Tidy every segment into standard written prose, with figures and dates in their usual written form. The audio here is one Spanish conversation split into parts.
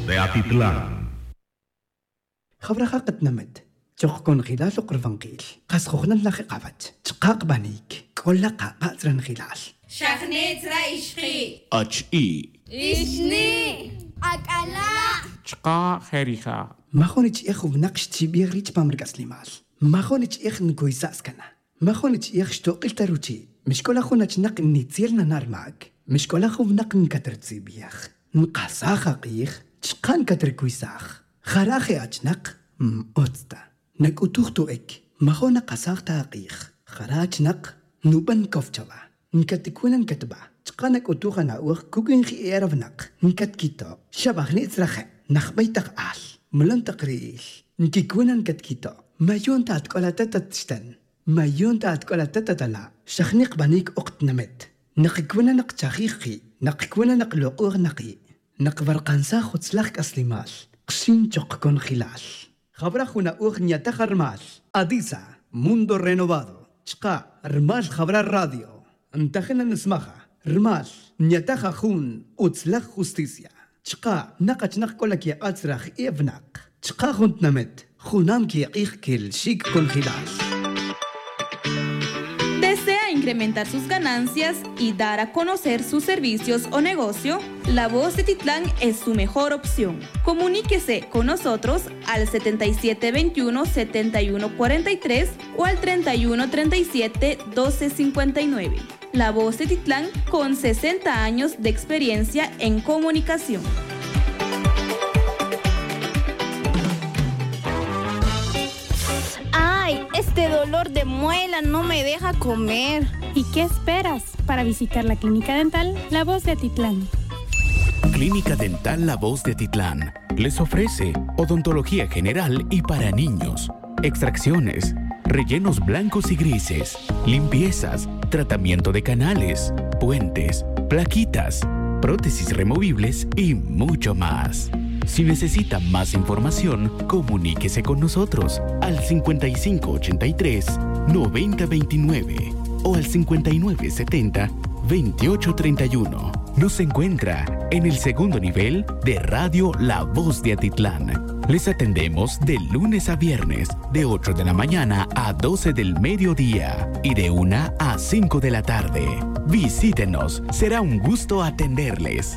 de Atitlán. خبرها قد نمت تخكون خلال قرفنقيل قاسخوخنا نلاخي قابت تقاق بانيك كل قاقا زرن خلال شخنيت رايشخي HE إشني أكلا Chqa Jericha ما خونيش إخو بنقش تبيغ ريتش بامرقاس ليمال ما خونيش إخ نكويساس كنا ما خونيش إخ شتوقل تروتي مش كل أخونا تنق نيتيرنا نار معك مش كل أخو بنق نكتر تسيبيخ نقاسا خاقيخ تشقان كتر كويساخ خراخي أجنق أوتستا نك أتوختو إك ما خو نقاساخ تاقيخ خراج نق نوبن كوفتشوا نكتكونا نكتبا تقانك أتوخا ناوخ كوكين خي إيرف نق نكت كيتو شباخ نيتسرخي نخبيتك آل ملن تقريش نكيكونا نكت كيتو ما يون تاتكولا تتتشتن ما يون تاتكولا تتتلا شخنيق بانيك أقت نمت نقكونا نق تاخيخي نقكونا نق لقوغ نقي نق فرقانسا خود سلاخك أسليمال قشين تقكون خلال خبر أخونا أغنية تخرمال أديسا موندو رينوفادو شقا رمال خبر الراديو انتخنا نسمخها رمال نيتاخا خون وتسلخ خوستيسيا شقا نقا نق كلك يا أتسرخ إيفناق شقا خونت نمت خونام كي يقيخ كل شيك كون خلال. ¿Desea incrementar sus ganancias y dar a conocer sus servicios o negocio? La Voz de Titlán es su mejor opción. Comuníquese con nosotros al 7721-7143 o al 3137-1259. La Voz de Titlán con 60 años de experiencia en comunicación. ¡Ay! Este dolor de muela no me deja comer. ¿Y qué esperas para visitar la Clínica Dental La Voz de Atitlán? Clínica Dental La Voz de Atitlán les ofrece odontología general y para niños, extracciones, rellenos blancos y grises, limpiezas, tratamiento de canales, puentes, plaquitas, prótesis removibles y mucho más. Si necesita más información, comuníquese con nosotros al 5583-9029 o al 5970-2831. Nos encuentra en el segundo nivel de Radio La Voz de Atitlán. Les atendemos de lunes a viernes, de 8 de la mañana a 12 del mediodía y de 1 a 5 de la tarde. Visítenos, será un gusto atenderles.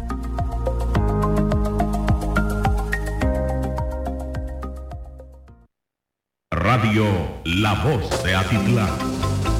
Radio La Voz de Atitlán.